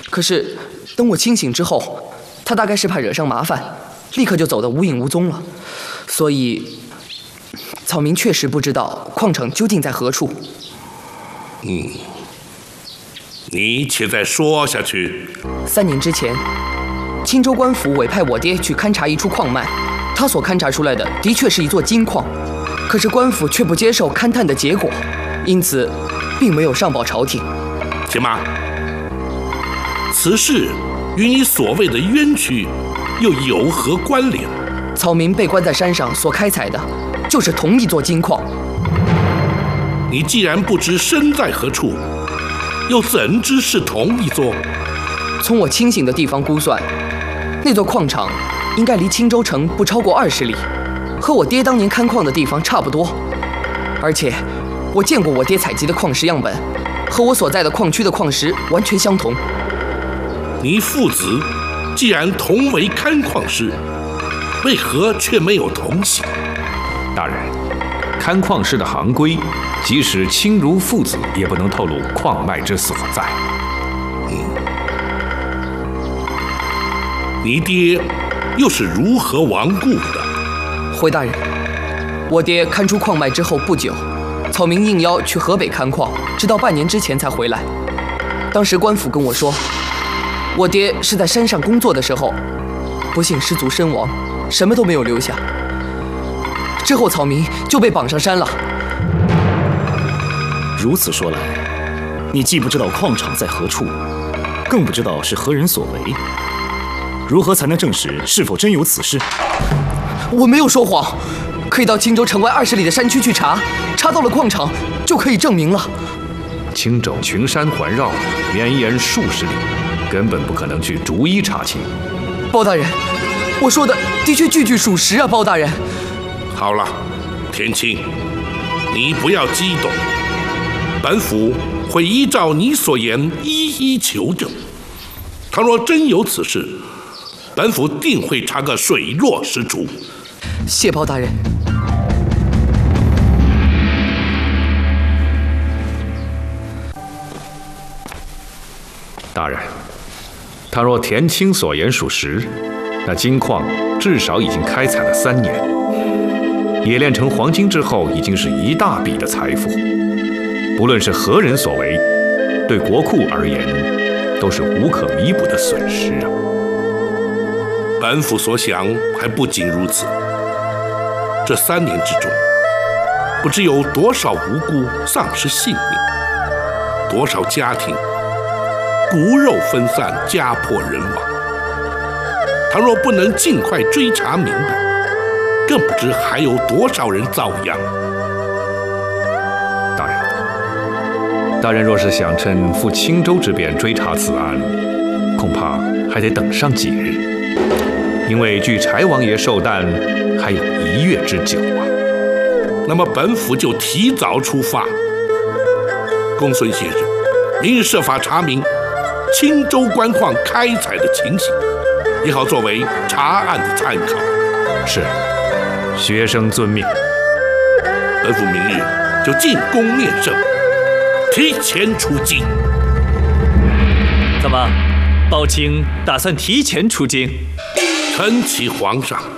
可是等我清醒之后，他大概是怕惹上麻烦，立刻就走得无影无踪了。所以，草民确实不知道矿场究竟在何处。 你且再说下去。 3年之前，青州官府委派我爹去勘察一处矿脉，他所勘察出来的的确是一座金矿，可是官府却不接受勘探的结果，因此并没有上报朝廷。 且慢，此事与你所谓的冤屈又有何关联？ 草民被关在山上所开采的，就是同一座金矿。 你既然不知身在何处，又怎知是同一座？ 从我清醒的地方估算，那座矿场应该离青州城不超过20里，和我爹当年勘矿的地方差不多。而且，我见过我爹采集的矿石样本，和我所在的矿区的矿石完全相同。 你父子既然同为勘矿师，为何却没有同行？ 大人，勘矿师的行规，即使亲如父子，也不能透露矿脉之所在。 你爹又是如何亡故的？ 回大人，我爹勘出矿脉之后不久，草民应邀去河北勘矿，直到半年之前才回来。当时官府跟我说，我爹是在山上工作的时候，不幸失足身亡，什么都没有留下。之后草民就被绑上山了。 如此说来，你既不知道矿场在何处，更不知道是何人所为，如何才能证实是否真有此事？ 我没有说谎，可以到青州城外20里的山区去查，查到了矿场就可以证明了。 青州群山环绕，绵延数十里，根本不可能去逐一查清。 包大人，我说的的确句句属实啊，包大人。 好了，田青，你不要激动，本府会依照你所言一一求证。倘若真有此事，本府定会查个水落石出。 谢包大人。 大人，倘若田青所言属实，那金矿至少已经开采了3年，冶炼成黄金之后，已经是一大笔的财富。不论是何人所为，对国库而言，都是无可弥补的损失啊。 本府所想还不仅如此，这3年之中，不知有多少无辜丧失性命，多少家庭骨肉分散，家破人亡。倘若不能尽快追查明白，更不知还有多少人遭殃。 大人若是想趁赴青州之便追查此案，恐怕还得等上几日，因为距柴王爷寿诞还有1月之久啊。 那么本府就提早出发。公孙先生，明日设法查明青州官矿开采的情形，也好作为查案的参考。 是，学生遵命。 本府明日就进宫面圣，提前出京。 怎么，包青打算提前出京？ 臣启皇上，